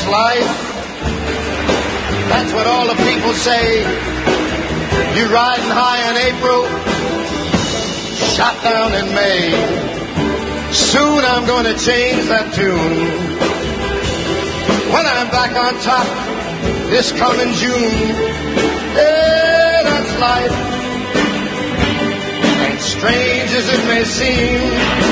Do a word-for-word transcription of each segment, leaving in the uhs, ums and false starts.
life. That's what all the people say. You riding high in April, shot down in May. Soon I'm gonna change that tune. When I'm back on top this coming June. Yeah, that's life. And strange as it may seem,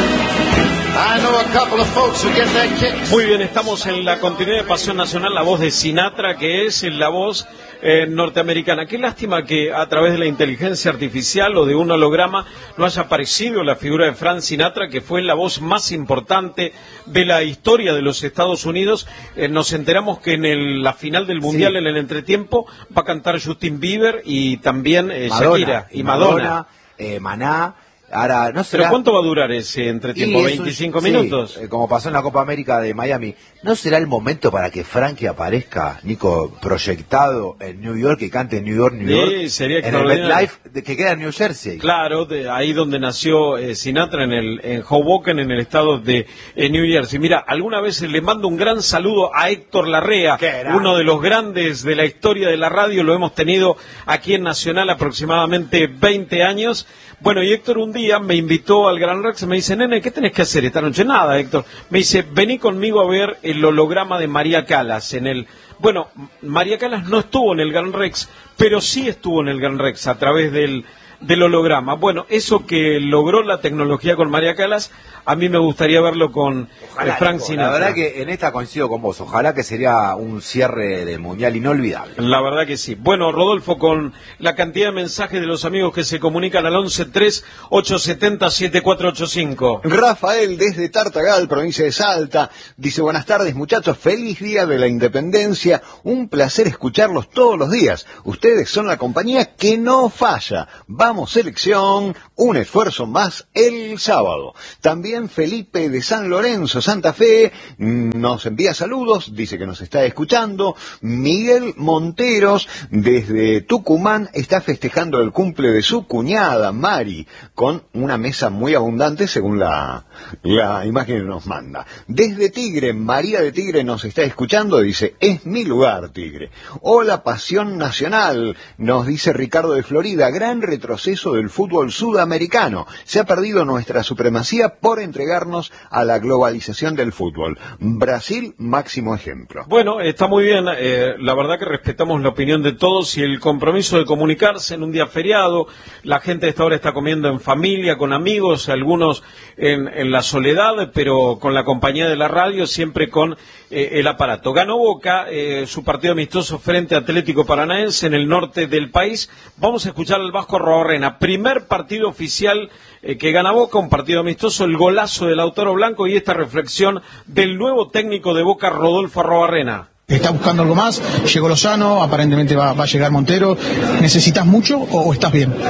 I know a couple of folks who get their kicks. Muy bien, estamos en la continuidad de Pasión Nacional, la voz de Sinatra, que es la voz eh, norteamericana. Qué lástima que a través de la inteligencia artificial o de un holograma no haya aparecido la figura de Frank Sinatra, que fue la voz más importante de la historia de los Estados Unidos. Eh, nos enteramos que en el, la final del Mundial, sí, en el entretiempo, va a cantar Justin Bieber y también eh, Madonna, Shakira y Madonna. Madonna eh, Maná. Ahora, no será... ¿Pero cuánto va a durar ese entretiempo? ¿veinticinco minutos? Sí, como pasó en la Copa América de Miami. ¿No será el momento para que Frankie aparezca, Nico, proyectado en New York, que cante en New York, New York? Sí, sería en el MetLife, que queda en New Jersey. Claro, de ahí donde nació eh, Sinatra, en el en Hoboken, en el estado de eh, New Jersey. Mira, alguna vez le mando un gran saludo a Héctor Larrea, uno de los grandes de la historia de la radio. Lo hemos tenido aquí en Nacional aproximadamente veinte años. Bueno, y Héctor un día me invitó al Gran Rex, me dice, nene, ¿qué tenés que hacer esta noche? Nada, Héctor. Me dice, vení conmigo a ver el holograma de María Callas en el... Bueno, María Callas no estuvo en el Gran Rex, pero sí estuvo en el Gran Rex a través del, del holograma. Bueno, eso que logró la tecnología con María Callas, a mí me gustaría verlo con Ojalá, eh, Frank Nico, Sinatra. La verdad que en esta coincido con vos, ojalá que sería un cierre del Mundial inolvidable. La verdad que sí. Bueno, Rodolfo, con la cantidad de mensajes de los amigos que se comunican al once tres ocho siete cero siete cuatro ocho cinco. Rafael desde Tartagal, provincia de Salta, dice, buenas tardes muchachos, feliz día de la independencia, un placer escucharlos todos los días, ustedes son la compañía que no falla, vamos selección, un esfuerzo más el sábado. También Felipe de San Lorenzo, Santa Fe, nos envía saludos, dice que nos está escuchando. Miguel Monteros, desde Tucumán, está festejando el cumple de su cuñada, Mari, con una mesa muy abundante, según la, la imagen que nos manda. Desde Tigre, María de Tigre nos está escuchando, dice, es mi lugar, Tigre. Hola, Pasión Nacional, nos dice Ricardo de Florida, gran retroceso del fútbol sudamericano. Se ha perdido nuestra supremacía por entregarnos a la globalización del fútbol. Brasil, máximo ejemplo. Bueno, está muy bien. Eh, la verdad que respetamos la opinión de todos y el compromiso de comunicarse en un día feriado. La gente a esta hora está comiendo en familia, con amigos, algunos en, en la soledad, pero con la compañía de la radio, siempre con eh, el aparato. Ganó Boca eh, su partido amistoso frente a Atlético Paranaense en el norte del país. Vamos a escuchar al Vasco Arruabarrena. Primer partido oficial eh, que gana Boca, un partido amistoso, el golazo de Lautaro Blanco y esta reflexión del nuevo técnico de Boca, Rodolfo Arruabarrena. Está buscando algo más, llegó Lozano, aparentemente va, va a llegar Montero. ¿Necesitas mucho o, o estás bien?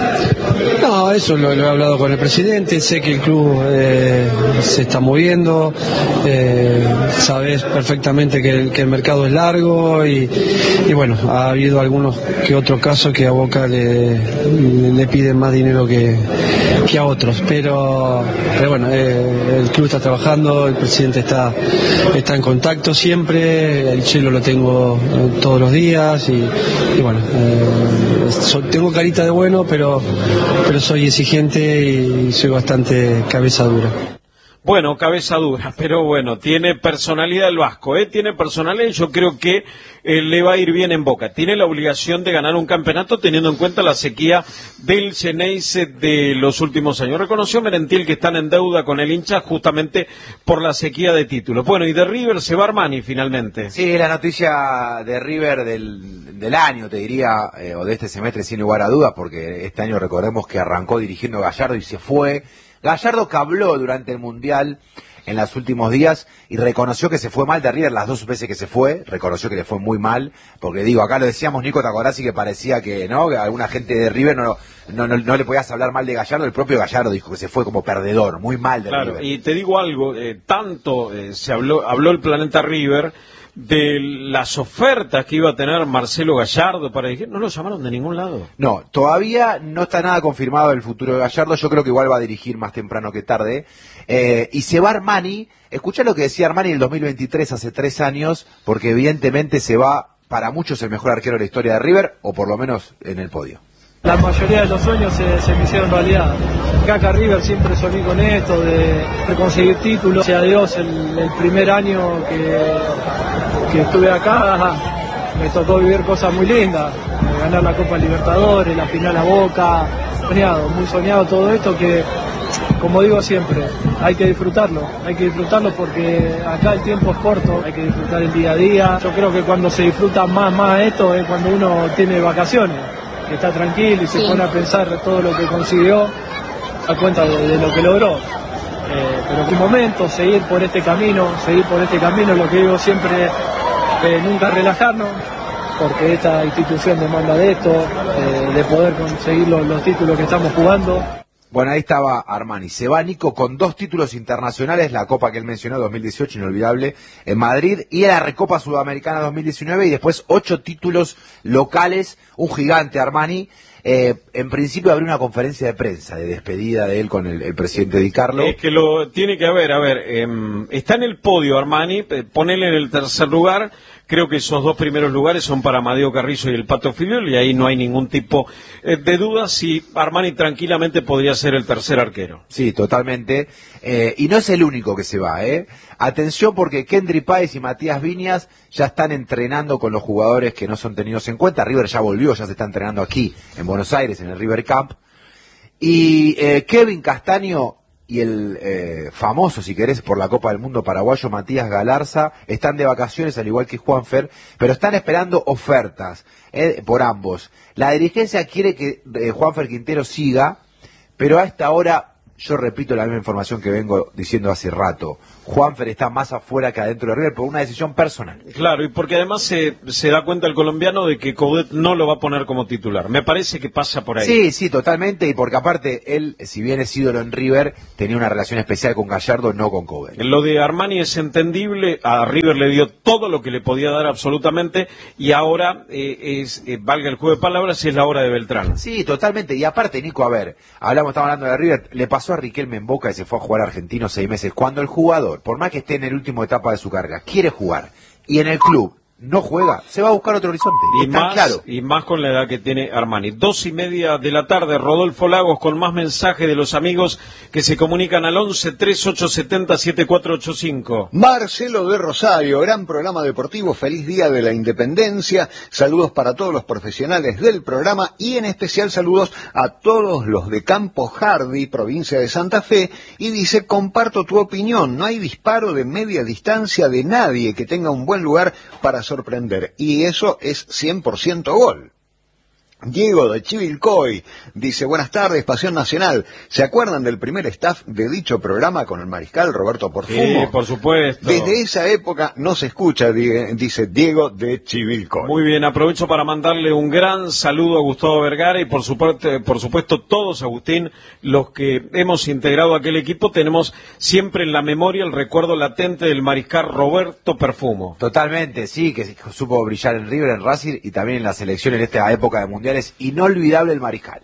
No, eso lo, lo he hablado con el presidente, sé que el club eh, se está moviendo, eh, sabes perfectamente que el, que el mercado es largo y, y bueno, ha habido algunos que otros casos que a Boca le, le piden más dinero que, que a otros, pero, pero bueno, eh, el club está trabajando, el presidente está, está en contacto siempre, el Chelo lo tengo eh, todos los días y, y bueno, eh, so, tengo carita de bueno, pero, pero soy exigente y soy bastante cabeza dura. Bueno, cabeza dura, pero bueno, tiene personalidad el Vasco, ¿eh? Tiene personalidad y yo creo que eh, le va a ir bien en Boca. Tiene la obligación de ganar un campeonato teniendo en cuenta la sequía del Xeneize de los últimos años. Reconoció Merentiel que están en deuda con el hincha justamente por la sequía de títulos. Bueno, y de River se va Armani finalmente. Sí, la noticia de River del, del año, te diría, eh, o de este semestre sin lugar a dudas, porque este año recordemos que arrancó dirigiendo Gallardo y se fue. Gallardo que habló durante el Mundial en los últimos días y reconoció que se fue mal de River las dos veces que se fue, reconoció que le fue muy mal, porque digo, acá lo decíamos Nico, ¿te acordás? Y que parecía que, ¿no? Que alguna gente de River no, no, no, no le podías hablar mal de Gallardo, el propio Gallardo dijo que se fue como perdedor, muy mal de claro, River. Y te digo algo, eh, tanto eh, se habló, habló el planeta River de las ofertas que iba a tener Marcelo Gallardo para dirigir? ¿No lo llamaron de ningún lado? No, todavía no está nada confirmado del futuro de Gallardo. Yo creo que igual va a dirigir más temprano que tarde. Eh, y se va Armani. Escuchá lo que decía Armani en el dos mil veintitrés, hace tres años, porque evidentemente se va, para muchos, el mejor arquero de la historia de River, o por lo menos en el podio. La mayoría de los sueños se, se me hicieron realidad. Acá River siempre soñé con esto, de, de conseguir títulos. Sea Dios, el, el primer año que, que estuve acá, me tocó vivir cosas muy lindas. Ganar la Copa Libertadores, la final a Boca. Soñado, muy soñado todo esto que, como digo siempre, hay que disfrutarlo. Hay que disfrutarlo porque acá el tiempo es corto, hay que disfrutar el día a día. Yo creo que cuando se disfruta más, más esto es cuando uno tiene vacaciones, que está tranquilo y se sí. pone a pensar todo lo que consiguió, a cuenta de, de lo que logró. Eh, pero en un momento, seguir por este camino, seguir por este camino, lo que digo siempre, eh, nunca relajarnos, porque esta institución demanda de esto, eh, de poder conseguir los, los títulos que estamos jugando. Bueno, ahí estaba Armani. Se va Nico con dos títulos internacionales, la Copa que él mencionó, dos mil dieciocho, inolvidable, en Madrid, y la Recopa Sudamericana dos mil diecinueve, y después ocho títulos locales, un gigante Armani. Eh, en principio habría una conferencia de prensa de despedida de él con el, el presidente Di Carlo. Es que lo tiene que haber, a ver, eh, está en el podio Armani, eh, ponele en el tercer lugar. Creo que esos dos primeros lugares son para Amadeo Carrizo y el Pato Filiol, y ahí no hay ningún tipo eh, de duda si Armani tranquilamente podría ser el tercer arquero. Sí, totalmente. Eh, y no es el único que se va, ¿eh? Atención, porque Kendry Páez y Matías Viñas ya están entrenando con los jugadores que no son tenidos en cuenta. River ya volvió, ya se está entrenando aquí en Buenos Aires, en el River Camp. Y eh, Kevin Castaño y el eh, famoso, si querés, por la Copa del Mundo paraguayo, Matías Galarza, están de vacaciones, al igual que Juanfer, pero están esperando ofertas eh, por ambos. La dirigencia quiere que eh, Juanfer Quintero siga, pero a esta hora, yo repito la misma información que vengo diciendo hace rato, Juanfer está más afuera que adentro de River por una decisión personal. Claro, y porque además se, se da cuenta el colombiano de que Coudet no lo va a poner como titular. Me parece que pasa por ahí. Sí, sí, totalmente, y porque aparte él, si bien es ídolo en River, tenía una relación especial con Gallardo, no con Coudet. Lo de Armani es entendible, a River le dio todo lo que le podía dar absolutamente, y ahora, eh, es eh, valga el juego de palabras, es la hora de Beltrán. Sí, totalmente, y aparte, Nico, a ver, hablamos, estamos hablando de River, le pasó a Riquelme en Boca y se fue a jugar a Argentino seis meses. Cuando el jugador, por más que esté en el último etapa de su carrera, quiere jugar y en el club no juega, se va a buscar otro horizonte. Y más, claro. y más con la edad que tiene Armani. Dos y media de la tarde, Rodolfo Lagos con más mensajes de los amigos que se comunican al once, treinta y ocho setenta, setenta y cuatro ochenta y cinco. Marcelo de Rosario, gran programa deportivo, feliz día de la Independencia, saludos para todos los profesionales del programa y en especial saludos a todos los de Campo Hardy, provincia de Santa Fe, y dice, comparto tu opinión, no hay disparo de media distancia de nadie que tenga un buen lugar para sorprender, y eso es cien por ciento gol. Diego de Chivilcoy dice, buenas tardes, Pasión Nacional. ¿Se acuerdan del primer staff de dicho programa con el mariscal Roberto Porfumo? Sí, por supuesto. Desde esa época no se escucha, dice Diego de Chivilcoy. Muy bien, aprovecho para mandarle un gran saludo a Gustavo Vergara y por supuesto, por supuesto todos, Agustín, los que hemos integrado aquel equipo, tenemos siempre en la memoria el recuerdo latente del mariscal Roberto Perfumo. Totalmente, sí, que supo brillar en River, en Racing y también en la selección en esta época de Mundial. Es inolvidable el mariscal.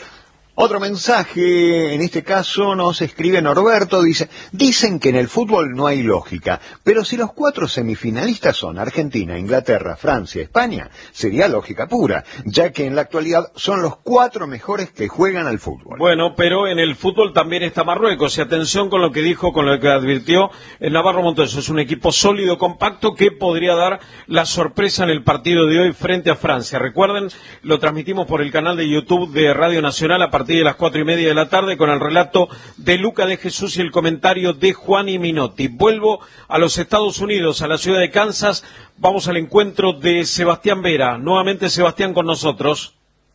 Otro mensaje, en este caso nos escribe Norberto, dice, dicen que en el fútbol no hay lógica, pero si los cuatro semifinalistas son Argentina, Inglaterra, Francia, España, sería lógica pura, ya que en la actualidad son los cuatro mejores que juegan al fútbol. Bueno, pero en el fútbol también está Marruecos, y atención con lo que dijo, con lo que advirtió el Navarro Montoso, es un equipo sólido, compacto, que podría dar la sorpresa en el partido de hoy frente a Francia. Recuerden, lo transmitimos por el canal de YouTube de Radio Nacional a partir de las cuatro y media de la tarde con el relato de Luca de Jesús y el comentario de Juani Minotti. Vuelvo a los Estados Unidos, a la ciudad de Kansas. Vamos al encuentro de Sebastián Vera. Nuevamente Sebastián con nosotros.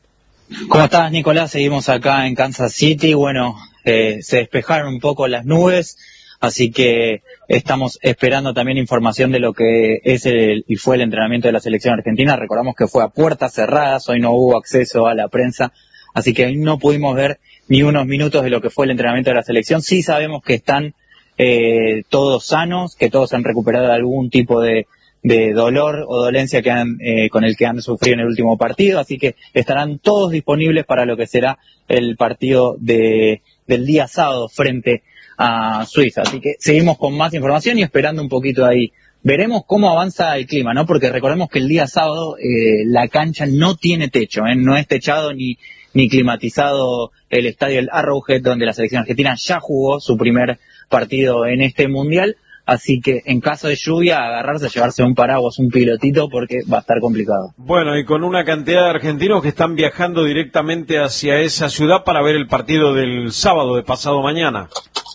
¿Cómo estás, Nicolás? Seguimos acá en Kansas City. Bueno, eh, se despejaron un poco las nubes, así que estamos esperando también información de lo que es el, y fue el entrenamiento de la selección argentina. Recordamos que fue a puertas cerradas, hoy no hubo acceso a la prensa, así que no pudimos ver ni unos minutos de lo que fue el entrenamiento de la selección. Sí sabemos que están eh, todos sanos, que todos han recuperado algún tipo de, de dolor o dolencia que han, eh, con el que han sufrido en el último partido, así que estarán todos disponibles para lo que será el partido de, del día sábado frente a Suiza. Así que seguimos con más información y esperando un poquito ahí. Veremos cómo avanza el clima, ¿no? Porque recordemos que el día sábado eh, la cancha no tiene techo, ¿eh? No es techado ni, ni climatizado el estadio del Arrowhead, donde la selección argentina ya jugó su primer partido en este mundial. Así que en caso de lluvia, agarrarse, llevarse un paraguas, un pilotito, porque va a estar complicado. Bueno, y con una cantidad de argentinos que están viajando directamente hacia esa ciudad para ver el partido del sábado de pasado mañana.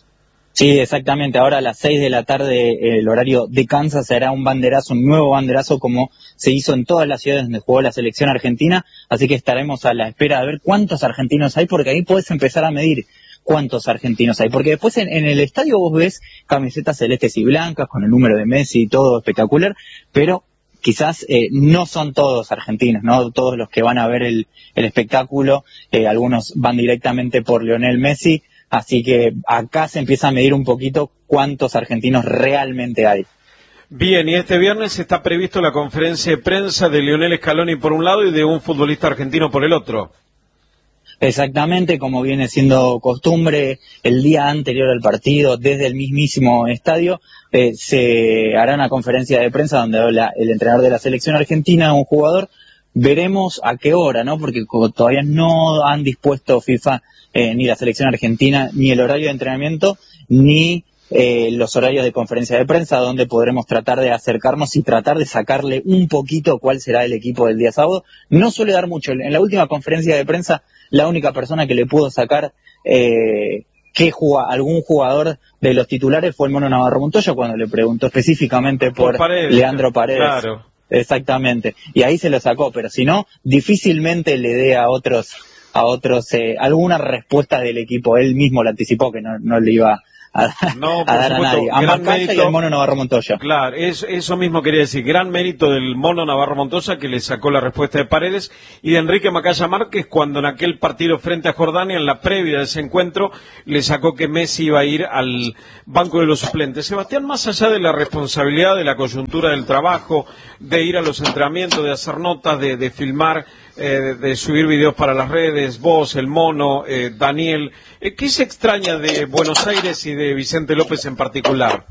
Sí, exactamente. Ahora a las seis de la tarde, el horario de Kansas, será un banderazo, un nuevo banderazo como se hizo en todas las ciudades donde jugó la selección argentina. Así que estaremos a la espera de ver cuántos argentinos hay, porque ahí puedes empezar a medir cuántos argentinos hay, porque después en, en el estadio vos ves camisetas celestes y blancas con el número de Messi y todo espectacular, pero quizás eh, no son todos argentinos, no todos los que van a ver el, el espectáculo, eh, algunos van directamente por Lionel Messi, así que acá se empieza a medir un poquito cuántos argentinos realmente hay. Bien, y este viernes está previsto la conferencia de prensa de Lionel Scaloni por un lado y de un futbolista argentino por el otro. Exactamente, como viene siendo costumbre, el día anterior al partido, desde el mismísimo estadio, eh, se hará una conferencia de prensa donde habla el entrenador de la selección argentina, un jugador. Veremos a qué hora, ¿no? Porque todavía no han dispuesto FIFA eh, ni la selección argentina, ni el horario de entrenamiento, ni eh, los horarios de conferencia de prensa, donde podremos tratar de acercarnos y tratar de sacarle un poquito cuál será el equipo del día sábado. No suele dar mucho. En la última conferencia de prensa, la única persona que le pudo sacar eh, que juga, algún jugador de los titulares fue el Mono Navarro Montoya, cuando le preguntó específicamente por, por Paredes, Leandro Paredes. Claro. Exactamente. Y ahí se lo sacó, pero si no, difícilmente le dé a otros, a otros eh, alguna respuesta del equipo. Él mismo lo anticipó que no, no le iba a, no, a dar supuesto, a nadie. A Macaya y al Mono Navarro Montoya. Claro, es, eso mismo quería decir. Gran mérito del Mono Navarro Montoya, que le sacó la respuesta de Paredes, y de Enrique Macaya Márquez, cuando en aquel partido frente a Jordania, en la previa de ese encuentro, le sacó que Messi iba a ir al banco de los suplentes. Sebastián, más allá de la responsabilidad, de la coyuntura del trabajo, de ir a los entrenamientos, de hacer notas, de, de filmar, eh, de subir videos para las redes, vos, el Mono, eh, Daniel, eh, ¿qué se extraña de Buenos Aires y de Vicente López en particular?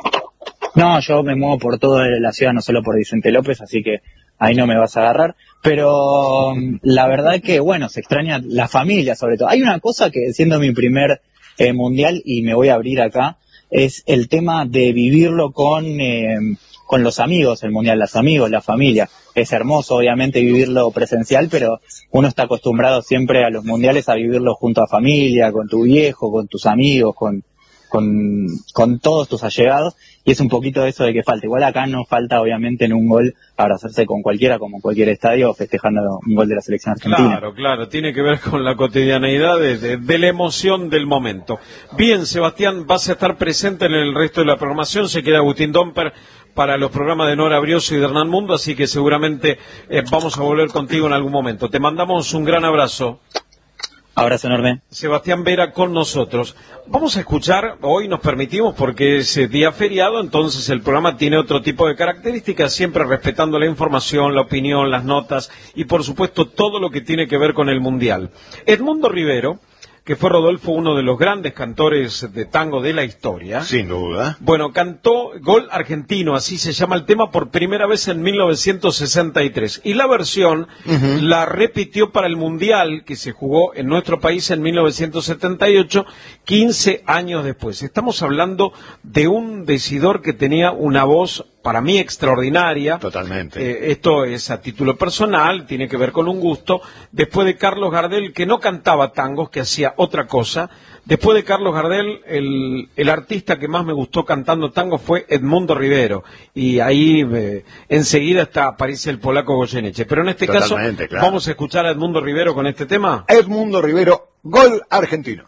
No, yo me muevo por toda la ciudad, no solo por Vicente López, así que ahí no me vas a agarrar, pero la verdad que, bueno, se extraña la familia sobre todo. Hay una cosa que, siendo mi primer eh, mundial, y me voy a abrir acá, es el tema de vivirlo con... Eh, con los amigos, el mundial, los amigos, la familia. Es hermoso, obviamente, vivirlo presencial, pero uno está acostumbrado siempre a los mundiales a vivirlo junto a familia, con tu viejo, con tus amigos, con, con, con todos tus allegados, y es un poquito eso de que falta. Igual acá no falta, obviamente, en un gol abrazarse con cualquiera, como en cualquier estadio, festejando un gol de la selección argentina. Claro, claro, tiene que ver con la cotidianeidad de, de, de la emoción del momento. Bien, Sebastián, vas a estar presente en el resto de la programación, se queda Agustín Domper para los programas de Nora Brioso y de Hernán Mundo, así que seguramente eh, vamos a volver contigo en algún momento. Te mandamos un gran abrazo. Abrazo enorme. Sebastián Vera con nosotros. Vamos a escuchar, hoy nos permitimos porque es día feriado, entonces el programa tiene otro tipo de características, siempre respetando la información, la opinión, las notas y por supuesto todo lo que tiene que ver con el Mundial. Edmundo Rivero, que fue, Rodolfo, uno de los grandes cantores de tango de la historia. Sin duda. Bueno, cantó Gol Argentino, así se llama el tema, por primera vez en mil novecientos sesenta y tres. Y la versión uh-huh. la repitió para el Mundial, que se jugó en nuestro país en mil novecientos setenta y ocho, quince años después. Estamos hablando de un decidor que tenía una voz, para mí, extraordinaria. Totalmente. Eh, esto es a título personal, tiene que ver con un gusto. Después de Carlos Gardel, que no cantaba tangos, que hacía otra cosa. Después de Carlos Gardel, el, el artista que más me gustó cantando tango fue Edmundo Rivero. Y ahí eh, enseguida está, aparece el polaco Goyeneche. Pero en este Totalmente, caso, claro. ¿vamos a escuchar a Edmundo Rivero con este tema? Edmundo Rivero, Gol Argentino.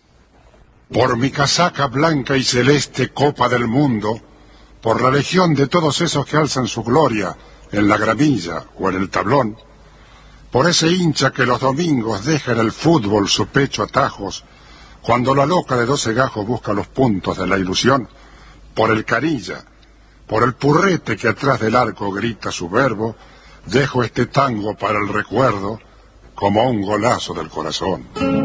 Por mi casaca blanca y celeste, Copa del Mundo, por la legión de todos esos que alzan su gloria en la gramilla o en el tablón, por ese hincha que los domingos deja en el fútbol su pecho a tajos, cuando la loca de doce gajos busca los puntos de la ilusión, por el Canilla, por el purrete que atrás del arco grita su verbo, dejo este tango para el recuerdo como un golazo del corazón.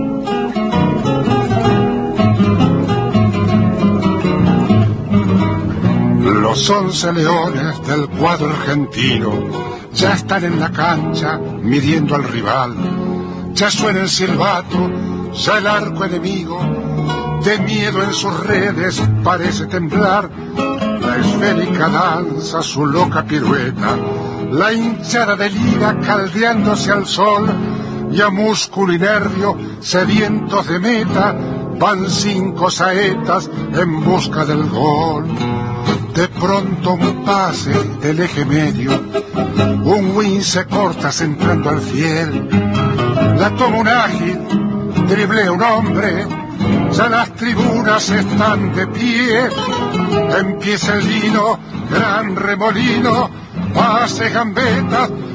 Los once leones del cuadro argentino ya están en la cancha midiendo al rival. Ya suena el silbato, ya el arco enemigo, de miedo en sus redes parece temblar. La esférica danza su loca pirueta, la hinchada del ira caldeándose al sol, y a músculo y nervio, sedientos de meta, van cinco saetas en busca del gol. De pronto un pase del eje medio, un win se corta centrando al fiel. La toma un ágil, driblea un hombre, ya las tribunas están de pie. Empieza el vino, gran remolino, pase gambetas,